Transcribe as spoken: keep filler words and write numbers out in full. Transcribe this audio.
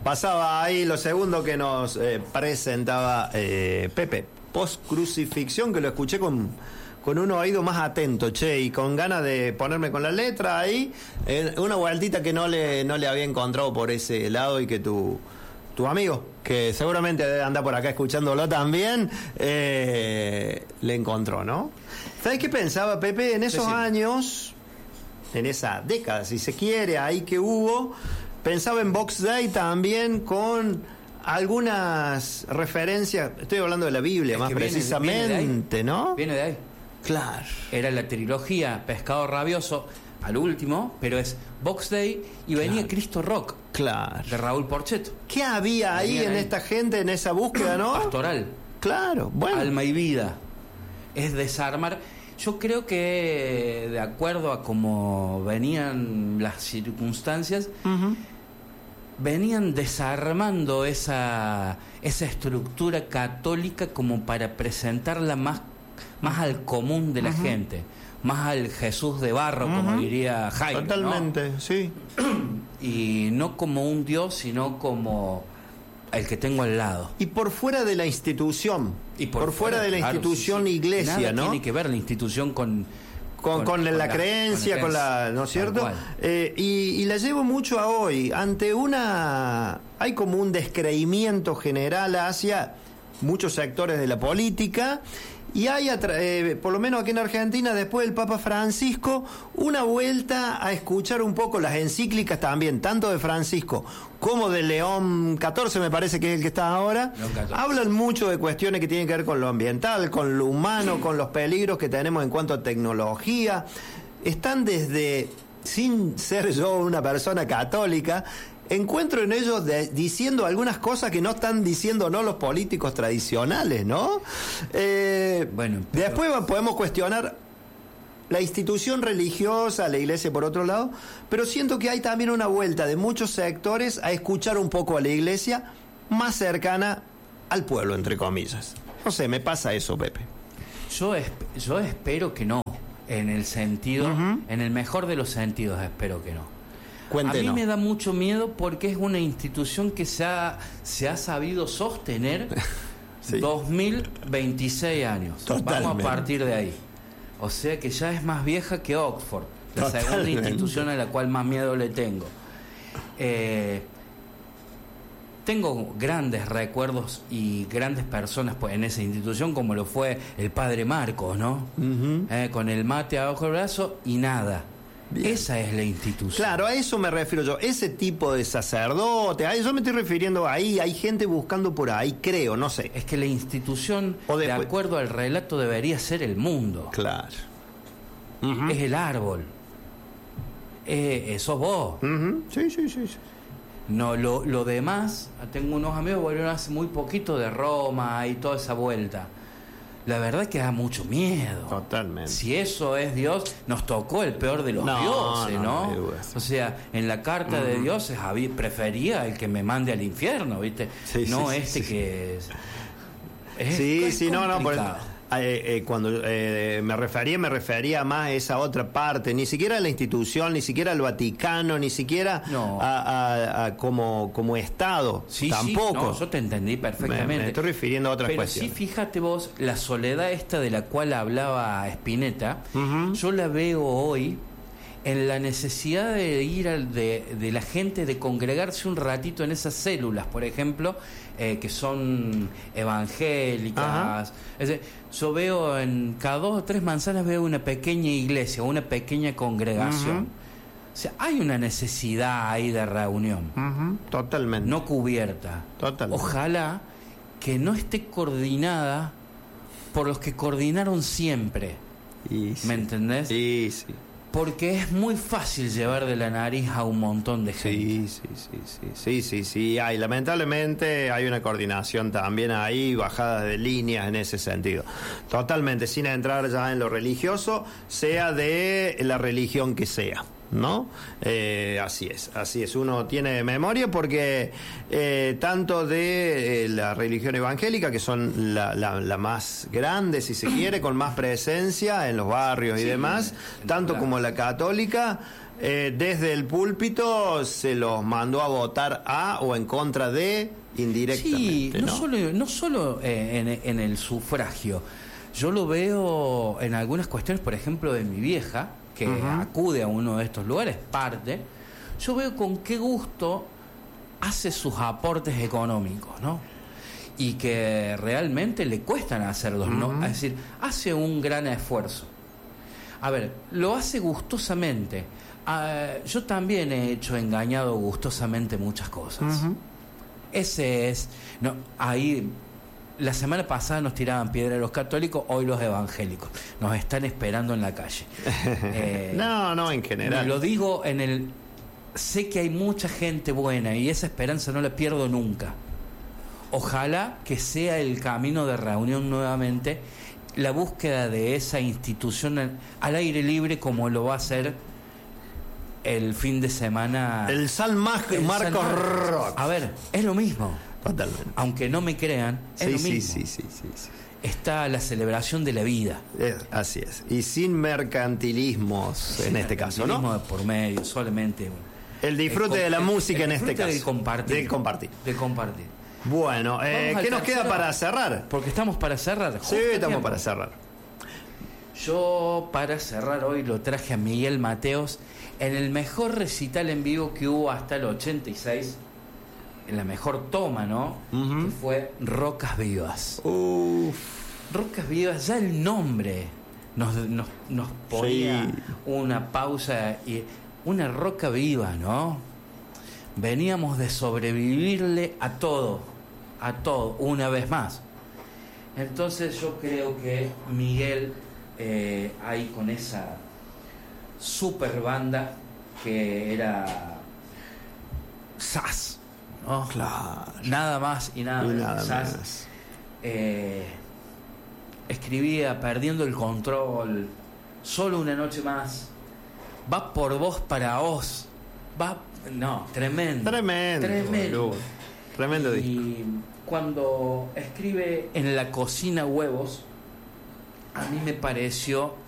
Pasaba ahí lo segundo que nos eh, presentaba eh, Pepe, post-crucifixión, que lo escuché con, con un oído más atento, che, y con ganas de ponerme con la letra ahí, eh, una vueltita que no le, no le había encontrado por ese lado y que tu, tu amigo, que seguramente anda por acá escuchándolo también, eh, le encontró, ¿no? ¿Sabes qué pensaba, Pepe? En esos sí, sí. años, en esa década, si se quiere, ahí que hubo... Pensaba en Box Day también con algunas referencias, estoy hablando de la Biblia es más viene, precisamente, viene de ¿no? Viene de ahí. Claro. Era la trilogía Pescado Rabioso, al último, pero es Box Day y venía claro. Cristo Rock. Claro. De Raúl Porchetto. ¿Qué había ahí venía en ahí. esta gente, en esa búsqueda, no? Pastoral. Claro, bueno. Alma y vida. Es desarmar... Yo creo que de acuerdo a cómo venían las circunstancias, uh-huh. venían desarmando esa, esa estructura católica como para presentarla más, más al común de la uh-huh. gente, más al Jesús de barro, uh-huh. como diría Jaime. Totalmente, ¿no? Sí. Y no como un Dios, sino como el que tengo al lado. Y por fuera de la institución, y por, por fuera, fuera de la claro, institución sí, sí. iglesia, Nada ¿no? Tiene que ver la institución con con, con, con, la, con la creencia, con la, ¿no es cierto? Eh, y, y la llevo mucho a hoy. Ante una, hay como un descreimiento general hacia muchos sectores de la política. Y hay, eh, por lo menos aquí en Argentina, después del Papa Francisco, una vuelta a escuchar un poco las encíclicas también, tanto de Francisco como de León catorce, me parece que es el que está ahora. Hablan mucho de cuestiones que tienen que ver con lo ambiental, con lo humano, con los peligros que tenemos en cuanto a tecnología. Están desde, sin ser yo una persona católica, encuentro en ellos de, diciendo algunas cosas que no están diciendo no los políticos tradicionales, ¿no? Eh, bueno, pero... Después podemos cuestionar la institución religiosa, la iglesia por otro lado, pero siento que hay también una vuelta de muchos sectores a escuchar un poco a la iglesia más cercana al pueblo, entre comillas. No sé, me pasa eso, Pepe. Yo, esp- yo espero que no, en el sentido, uh-huh. en el mejor de los sentidos espero que no. Cuéntenos. A mí me da mucho miedo porque es una institución que se ha, se ha sabido sostener sí. dos mil veintiséis años. Totalmente. Vamos a partir de ahí. O sea que ya es más vieja que Oxford, la Totalmente. segunda institución a la cual más miedo le tengo. Eh, tengo grandes recuerdos y grandes personas pues, en esa institución, como lo fue el padre Marcos, ¿no? Uh-huh. Eh, con el mate abajo del brazo y nada. Bien. Esa es la institución. Claro, a eso me refiero yo. Ese tipo de sacerdote, a eso me estoy refiriendo ahí. Hay gente buscando por ahí, creo, no sé. Es que la institución, de acuerdo al relato, debería ser el mundo. Claro. Uh-huh. Es el árbol. Eh, sos vos. Uh-huh. Sí, sí, sí, sí. No, lo, lo demás, tengo unos amigos que volvieron hace muy poquito de Roma y toda esa vuelta. La verdad es que da mucho miedo. Totalmente. Si eso es Dios, nos tocó el peor de los no, dioses, ¿no? no, no o sea, en la carta mm. de dioses había, prefería el que me mande al infierno, ¿viste? Sí, no sí, este sí, que es, es Sí, es sí, no, no, por, eh, eh, cuando eh, me refería, me refería más a esa otra parte, ni siquiera a la institución, ni siquiera al Vaticano, ni siquiera no. a, a, a como, como Estado, sí, tampoco. Sí, no, yo te entendí perfectamente. Me, me estoy refiriendo a otras Pero cuestiones. Sí, fíjate vos, la soledad esta de la cual hablaba Spinetta, uh-huh. yo la veo hoy en la necesidad de ir al, de, de la gente de congregarse un ratito en esas células, por ejemplo, eh, que son evangélicas. Es decir, yo veo en cada dos o tres manzanas veo una pequeña iglesia, una pequeña congregación. Uh-huh. O sea, hay una necesidad ahí de reunión. Uh-huh. Totalmente. No cubierta. Totalmente. Ojalá que no esté coordinada por los que coordinaron siempre. Y sí. ¿Me entendés? Sí, sí. Porque es muy fácil llevar de la nariz a un montón de gente. Sí, sí, sí, sí, sí, sí, sí, hay, lamentablemente hay una coordinación también ahí, bajada de líneas en ese sentido. Totalmente, sin entrar ya en lo religioso, sea de la religión que sea, ¿no? Eh, así es, así es. Uno tiene memoria porque eh, tanto de eh, la religión evangélica, que son la, la, la más grande, si se quiere, con más presencia en los barrios y sí, demás, tanto como la católica, eh, desde el púlpito se los mandó a votar a o en contra de indirectamente. Sí, no, ¿no? solo, no solo eh, en, en el sufragio. Yo lo veo en algunas cuestiones, por ejemplo, de mi vieja, que uh-huh. acude a uno de estos lugares, parte. Yo veo con qué gusto hace sus aportes económicos, ¿no? Y que realmente le cuestan hacerlos, uh-huh. ¿no? Es decir, hace un gran esfuerzo. A ver, lo hace gustosamente. Uh, yo también he hecho engañado gustosamente muchas cosas. Uh-huh. Ese es... no, ahí... La semana pasada nos tiraban piedra los católicos, hoy los evangélicos. Nos están esperando en la calle. Eh, no, no, en general. Lo digo en el... Sé que hay mucha gente buena y esa esperanza no la pierdo nunca. Ojalá que sea el camino de reunión nuevamente, la búsqueda de esa institución al aire libre como lo va a hacer el fin de semana. El San Marcos Rock. A ver, es lo mismo. Totalmente. Aunque no me crean, es sí, lo mismo. Sí, sí, sí, sí, sí. Está la celebración de la vida. Es, así es. Y sin mercantilismos sin en este caso, ¿no? Mercantilismo de por medio, solamente... El disfrute el, de la el, música el en este caso. Del compartir. Del compartir. Del compartir. Bueno, eh, ¿qué nos queda para cerrar? Porque estamos para cerrar. Sí, estamos tiempo. para cerrar. Yo, para cerrar hoy, lo traje a Miguel Mateos en el mejor recital en vivo que hubo hasta el ochenta y seis. En la mejor toma, ¿no? Uh-huh. Que fue Rocas Vivas. Uf. Rocas Vivas, ya el nombre nos, nos, nos ponía sí. una pausa y una roca viva, ¿no? Veníamos de sobrevivirle a todo, a todo, una vez más. Entonces yo creo que Miguel, eh, ahí con esa super banda que era S A S, ¿no? Claro. Nada más y nada, y menos. nada S A S, menos. Eh, escribía Perdiendo el Control, Solo una noche más, Va por vos para vos, va, no, tremendo. Tremendo. Tremendo. Boludo. Tremendo y disco. Cuando escribe En la cocina huevos, a mí me pareció